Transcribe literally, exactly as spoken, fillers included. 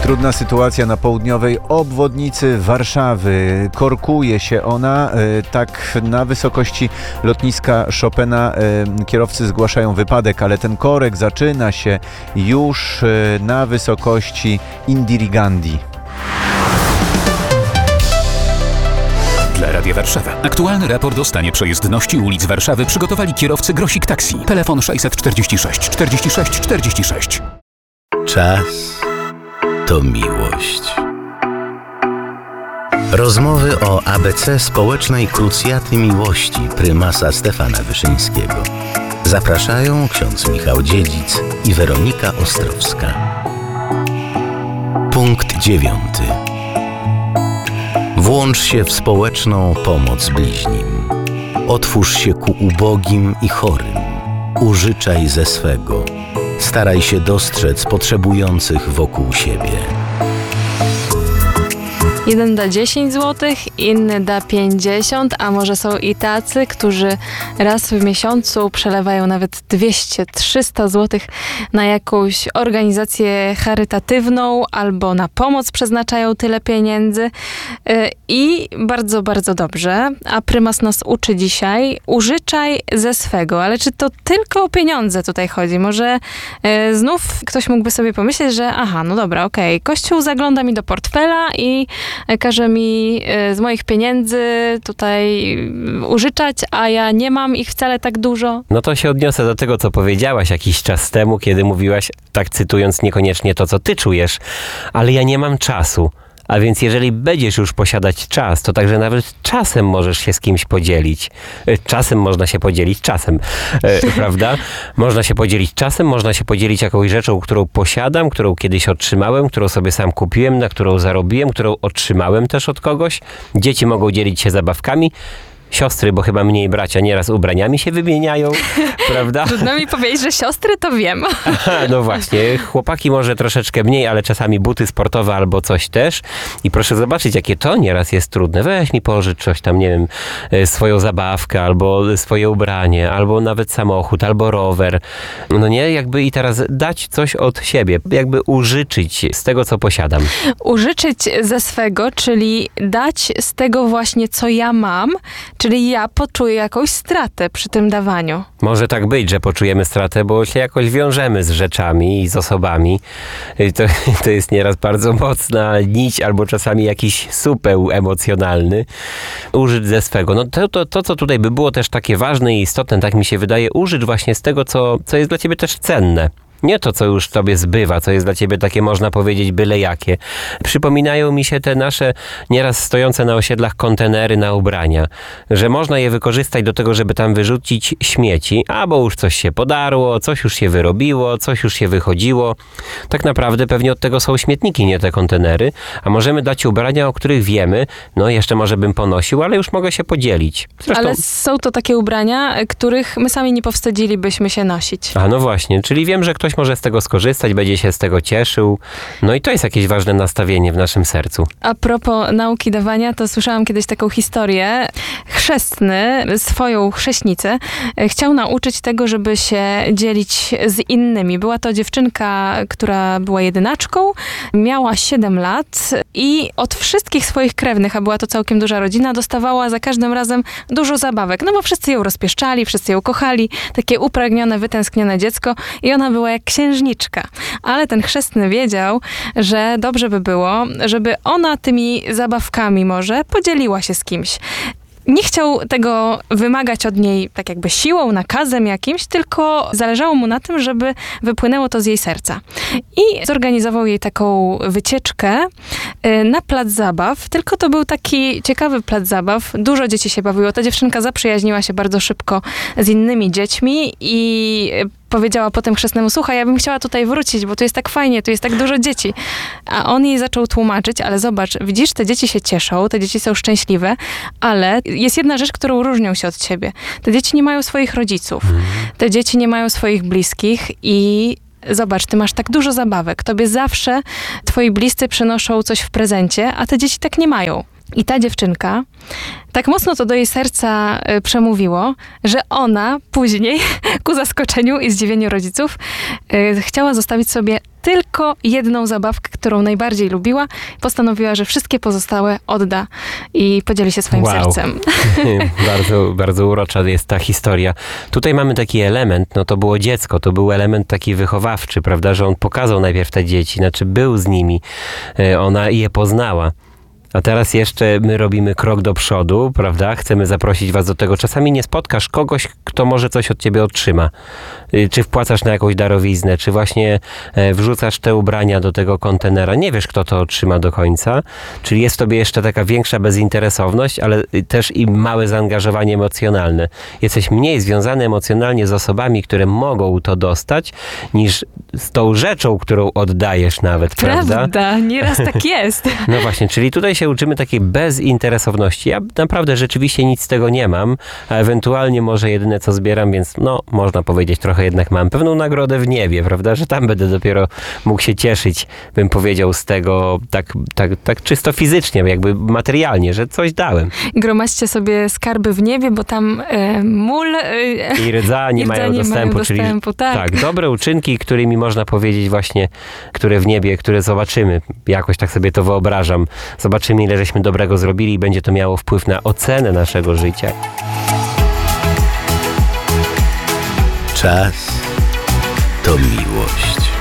Trudna sytuacja na południowej obwodnicy Warszawy. Korkuje się ona. Tak na wysokości lotniska Chopina kierowcy zgłaszają wypadek, ale ten korek zaczyna się już na wysokości Indiri Gandhi. Dla Radia Warszawa. Aktualny raport o stanie przejezdności ulic Warszawy przygotowali kierowcy Grosik Taxi. Telefon sześćset czterdzieści sześć czterdzieści sześć czterdzieści sześć. Czas to miłość. Rozmowy o A B C społecznej krucjaty miłości prymasa Stefana Wyszyńskiego. Zapraszają ksiądz Michał Dziedzic i Weronika Ostrowska. Punkt dziewiąty. Włącz się w społeczną pomoc bliźnim. Otwórz się ku ubogim i chorym. Użyczaj ze swego. Staraj się dostrzec potrzebujących wokół siebie. Jeden da dziesięć złotych, inny da pięćdziesiąt, a może są i tacy, którzy raz w miesiącu przelewają nawet dwieście trzysta złotych na jakąś organizację charytatywną albo na pomoc przeznaczają tyle pieniędzy. I bardzo, bardzo dobrze. A prymas nas uczy dzisiaj, użyczaj ze swego. Ale czy to tylko o pieniądze tutaj chodzi? Może znów ktoś mógłby sobie pomyśleć, że aha, no dobra, okej, okay. Kościół zagląda mi do portfela i każe mi z moich pieniędzy tutaj użyczać, a ja nie mam ich wcale tak dużo. No to się odniosę do tego, co powiedziałaś jakiś czas temu, kiedy mówiłaś, tak cytując niekoniecznie to, co ty czujesz, ale ja nie mam czasu. A więc jeżeli będziesz już posiadać czas, to także nawet czasem możesz się z kimś podzielić. Czasem można się podzielić czasem, e, prawda? Można się podzielić czasem, można się podzielić jakąś rzeczą, którą posiadam, którą kiedyś otrzymałem, którą sobie sam kupiłem, na którą zarobiłem, którą otrzymałem też od kogoś. Dzieci mogą dzielić się zabawkami. Siostry, bo chyba mniej bracia nieraz ubraniami się wymieniają, prawda? Trudno mi powiedzieć, że siostry to wiem. Aha, no właśnie, chłopaki może troszeczkę mniej, ale czasami buty sportowe albo coś też. I proszę zobaczyć, jakie to nieraz jest trudne. Weź mi pożycz coś tam, nie wiem, swoją zabawkę, albo swoje ubranie, albo nawet samochód, albo rower. No nie, jakby i teraz dać coś od siebie, jakby użyczyć z tego, co posiadam. Użyczyć ze swego, czyli dać z tego właśnie, co ja mam, czyli ja poczuję jakąś stratę przy tym dawaniu. Może tak być, że poczujemy stratę, bo się jakoś wiążemy z rzeczami i z osobami. To, to jest nieraz bardzo mocna nić, albo czasami jakiś supeł emocjonalny. Użyć ze swego. No to, to, to, co tutaj by było też takie ważne i istotne, tak mi się wydaje, użyć właśnie z tego, co, co jest dla ciebie też cenne. Nie to, co już tobie zbywa, co jest dla ciebie takie, można powiedzieć, byle jakie. Przypominają mi się te nasze nieraz stojące na osiedlach kontenery na ubrania, że można je wykorzystać do tego, żeby tam wyrzucić śmieci, albo już coś się podarło, coś już się wyrobiło, coś już się wychodziło. Tak naprawdę pewnie od tego są śmietniki, nie te kontenery, a możemy dać ubrania, o których wiemy, no jeszcze może bym ponosił, ale już mogę się podzielić. Zresztą... Ale są to takie ubrania, których my sami nie powstydzilibyśmy się nosić. A no właśnie, czyli wiem, że ktoś Ktoś może z tego skorzystać, będzie się z tego cieszył. No i to jest jakieś ważne nastawienie w naszym sercu. A propos nauki dawania, to słyszałam kiedyś taką historię. Chrzestny swoją chrześnicę chciał nauczyć tego, żeby się dzielić z innymi. Była to dziewczynka, która była jedynaczką, miała siedem lat i od wszystkich swoich krewnych, a była to całkiem duża rodzina, dostawała za każdym razem dużo zabawek. No bo wszyscy ją rozpieszczali, wszyscy ją kochali. Takie upragnione, wytęsknione dziecko i ona była jak księżniczka. Ale ten chrzestny wiedział, że dobrze by było, żeby ona tymi zabawkami może podzieliła się z kimś. Nie chciał tego wymagać od niej tak jakby siłą, nakazem jakimś, tylko zależało mu na tym, żeby wypłynęło to z jej serca. I zorganizował jej taką wycieczkę na plac zabaw, tylko to był taki ciekawy plac zabaw. Dużo dzieci się bawiło. Ta dziewczynka zaprzyjaźniła się bardzo szybko z innymi dziećmi i powiedziała potem chrzestnemu: słuchaj, ja bym chciała tutaj wrócić, bo tu jest tak fajnie, tu jest tak dużo dzieci. A on jej zaczął tłumaczyć: ale zobacz, widzisz, te dzieci się cieszą, te dzieci są szczęśliwe, ale jest jedna rzecz, którą różnią się od ciebie. Te dzieci nie mają swoich rodziców, te dzieci nie mają swoich bliskich i zobacz, ty masz tak dużo zabawek, tobie zawsze twoi bliscy przynoszą coś w prezencie, a te dzieci tak nie mają. I ta dziewczynka, tak mocno to do jej serca y, przemówiło, że ona później, ku zaskoczeniu i zdziwieniu rodziców, y, chciała zostawić sobie tylko jedną zabawkę, którą najbardziej lubiła. Postanowiła, że wszystkie pozostałe odda i podzieli się swoim Wow. sercem. bardzo, bardzo urocza jest ta historia. Tutaj mamy taki element, no to było dziecko, to był element taki wychowawczy, prawda, że on pokazał najpierw te dzieci, znaczy był z nimi, y, ona je poznała. A teraz jeszcze my robimy krok do przodu, prawda? Chcemy zaprosić was do tego. Czasami nie spotkasz kogoś, kto może coś od ciebie otrzyma. Y, Czy wpłacasz na jakąś darowiznę, czy właśnie e, wrzucasz te ubrania do tego kontenera. Nie wiesz, kto to otrzyma do końca. Czyli jest w tobie jeszcze taka większa bezinteresowność, ale y, też i małe zaangażowanie emocjonalne. Jesteś mniej związany emocjonalnie z osobami, które mogą to dostać, niż z tą rzeczą, którą oddajesz nawet, prawda? Prawda, nieraz tak jest. No właśnie, czyli tutaj się uczymy takiej bezinteresowności. Ja naprawdę rzeczywiście nic z tego nie mam, a ewentualnie może jedyne co zbieram, więc no, można powiedzieć trochę jednak mam pewną nagrodę w niebie, prawda, że tam będę dopiero mógł się cieszyć, bym powiedział, z tego tak, tak, tak czysto fizycznie, jakby materialnie, że coś dałem. Gromadźcie sobie skarby w niebie, bo tam e, mól e, I rdza nie i mają rdza nie dostępu, mają czyli dostępu, tak. tak, dobre uczynki, którymi można powiedzieć właśnie, które w niebie, które zobaczymy, jakoś tak sobie to wyobrażam, zobaczymy, ile żeśmy dobrego zrobili i będzie to miało wpływ na ocenę naszego życia. Czas to miłość.